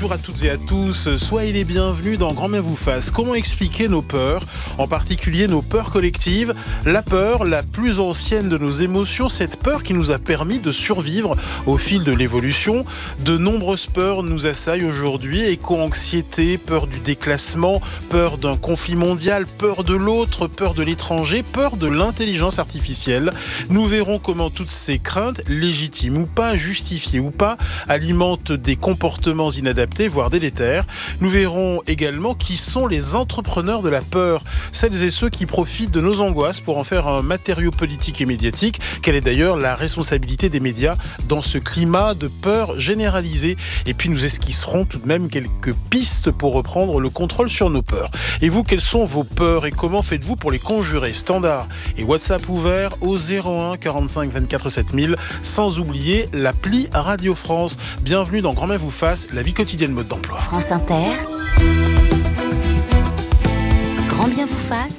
Bonjour à toutes et à tous, soyez les bienvenus dans Grand Bien vous fasse. Comment expliquer nos peurs, en particulier nos peurs collectives? La peur, la plus ancienne de nos émotions, cette peur qui nous a permis de survivre au fil de l'évolution. De nombreuses peurs nous assaillent aujourd'hui, éco-anxiété, peur du déclassement, peur d'un conflit mondial, peur de l'autre, peur de l'étranger, peur de l'intelligence artificielle. Nous verrons comment toutes ces craintes, légitimes ou pas, justifiées ou pas, alimentent des comportements inadaptés, voire délétères. Nous verrons également qui sont les entrepreneurs de la peur, celles et ceux qui profitent de nos angoisses pour en faire un matériau politique et médiatique. Quelle est d'ailleurs la responsabilité des médias dans ce climat de peur généralisée? Et puis nous esquisserons tout de même quelques pistes pour reprendre le contrôle sur nos peurs. Et vous, quelles sont vos peurs et comment faites-vous pour les conjurer? Standard et WhatsApp ouvert au 01 45 24 7000, sans oublier l'appli Radio France. Bienvenue dans Grand Bien vous fasse, la vie quotidienne mode d'emploi. France Inter, Grand Bien vous fasse,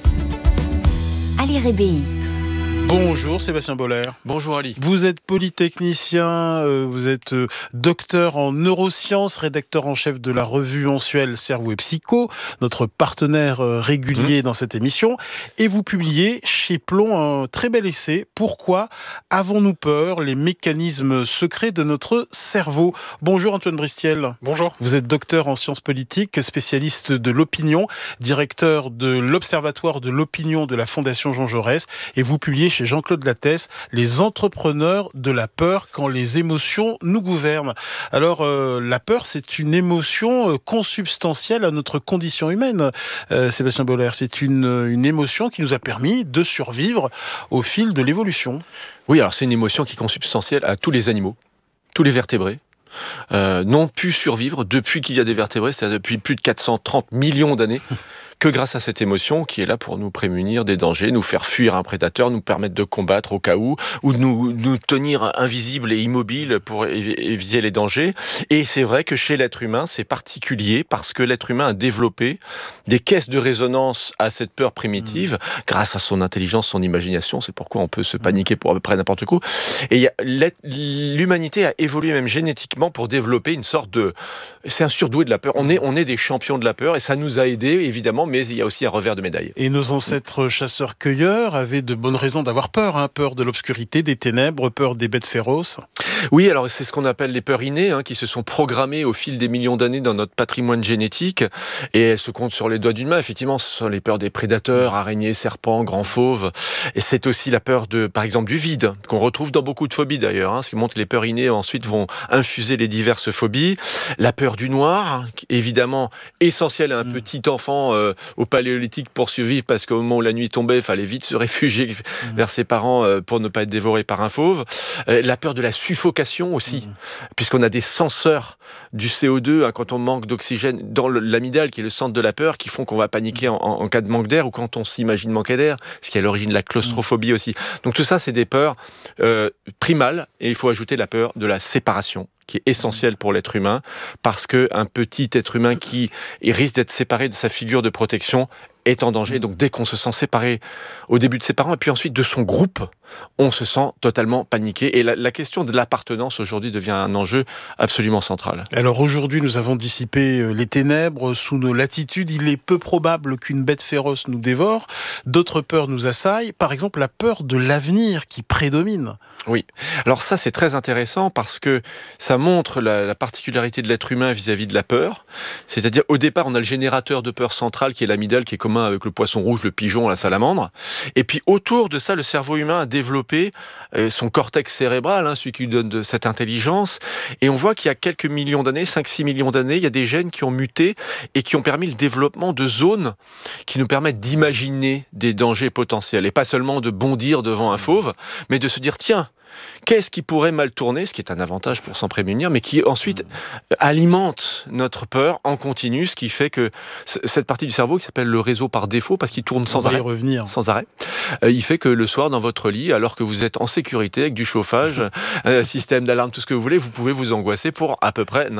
Ali Rébéi. Bonjour Sébastien Boller. Bonjour Ali. Vous êtes polytechnicien, vous êtes docteur en neurosciences, rédacteur en chef de la revue mensuelle Cerveau et Psycho, notre partenaire régulier dans cette émission, et vous publiez chez Plomb un très bel essai, Pourquoi avons-nous peur? Les mécanismes secrets de notre cerveau. Bonjour Antoine Bristiel. Bonjour. Vous êtes docteur en sciences politiques, spécialiste de l'opinion, directeur de l'Observatoire de l'opinion de la Fondation Jean Jaurès, et vous publiez chez Jean-Claude Lattès, Les entrepreneurs de la peur quand les émotions nous gouvernent. Alors, la peur, c'est une émotion consubstantielle à notre condition humaine. Sébastien Boller, c'est une émotion qui nous a permis de survivre au fil de l'évolution. Oui, alors c'est une émotion qui est consubstantielle à tous les animaux, tous les vertébrés. N'ont pu survivre depuis qu'il y a des vertébrés, c'est-à-dire depuis plus de 430 millions d'années, que grâce à cette émotion qui est là pour nous prémunir des dangers, nous faire fuir un prédateur, nous permettre de combattre au cas où, ou nous tenir invisibles et immobiles pour éviter les dangers. Et c'est vrai que chez l'être humain, c'est particulier parce que l'être humain a développé des caisses de résonance à cette peur primitive grâce à son intelligence, son imagination. C'est pourquoi on peut se paniquer pour à peu près n'importe quoi. Et l'humanité a évolué même génétiquement pour développer une sorte de... C'est un surdoué de la peur. On est des champions de la peur et ça nous a aidés, évidemment, mais il y a aussi un revers de médaille. Et nos ancêtres chasseurs-cueilleurs avaient de bonnes raisons d'avoir peur, peur de l'obscurité, des ténèbres, peur des bêtes féroces. Oui, alors c'est ce qu'on appelle les peurs innées, qui se sont programmées au fil des millions d'années dans notre patrimoine génétique, et elles se comptent sur les doigts d'une main. Effectivement, ce sont les peurs des prédateurs, araignées, serpents, grands fauves, et c'est aussi la peur par exemple, du vide, qu'on retrouve dans beaucoup de phobies d'ailleurs, ce qui montre que les peurs innées ensuite vont infuser les diverses phobies. La peur du noir, évidemment essentielle à un petit enfant au paléolithique pour survivre, parce qu'au moment où la nuit tombait, il fallait vite se réfugier vers ses parents pour ne pas être dévoré par un fauve. La peur de la suffocation aussi, puisqu'on a des senseurs du CO2 quand on manque d'oxygène dans l'amygdale, qui est le centre de la peur, qui font qu'on va paniquer en cas de manque d'air, ou quand on s'imagine manquer d'air, ce qui est à l'origine de la claustrophobie aussi. Donc tout ça, c'est des peurs primales, et il faut ajouter la peur de la séparation, qui est essentiel pour l'être humain, parce qu'un petit être humain qui risque d'être séparé de sa figure de protection est en danger. Donc dès qu'on se sent séparé au début de ses parents, et puis ensuite de son groupe, on se sent totalement paniqué. Et la question de l'appartenance aujourd'hui devient un enjeu absolument central. Alors aujourd'hui, nous avons dissipé les ténèbres sous nos latitudes. Il est peu probable qu'une bête féroce nous dévore. D'autres peurs nous assaillent. Par exemple, la peur de l'avenir qui prédomine. Oui. Alors ça, c'est très intéressant parce que ça montre la particularité de l'être humain vis-à-vis de la peur. C'est-à-dire, au départ, on a le générateur de peur central qui est l'amygdale, qui est commun avec le poisson rouge, le pigeon, la salamandre. Et puis, autour de ça, le cerveau humain a développé son cortex cérébral, celui qui lui donne de cette intelligence. Et on voit qu'il y a quelques millions d'années, 5-6 millions d'années, il y a des gènes qui ont muté et qui ont permis le développement de zones qui nous permettent d'imaginer des dangers potentiels. Et pas seulement de bondir devant un fauve, mais de se dire, tiens, qu'est-ce qui pourrait mal tourner, ce qui est un avantage pour s'en prémunir, mais qui ensuite alimente notre peur en continu, ce qui fait que cette partie du cerveau qui s'appelle le réseau par défaut, parce qu'il tourne sans arrêt, il fait que le soir dans votre lit, alors que vous êtes en sécurité avec du chauffage, système d'alarme, tout ce que vous voulez, vous pouvez vous angoisser pour à peu près